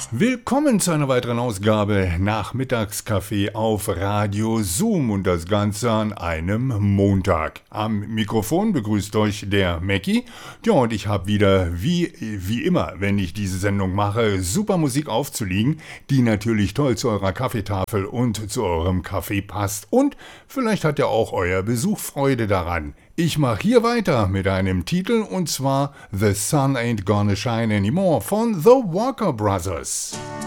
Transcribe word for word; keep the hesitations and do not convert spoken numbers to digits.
Willkommen zu einer weiteren Ausgabe Nachmittagskaffee auf Radio Zoom und das Ganze an einem Montag. Am Mikrofon begrüßt euch der Mackie. Ja, und ich habe wieder, wie, wie immer, wenn ich diese Sendung mache, super Musik aufzulegen, die natürlich toll zu eurer Kaffeetafel und zu eurem Kaffee passt. Und vielleicht hat ja auch euer Besuch Freude daran. Ich mache hier weiter mit einem Titel und zwar The Sun Ain't Gonna Shine Anymore von The Walker Brothers.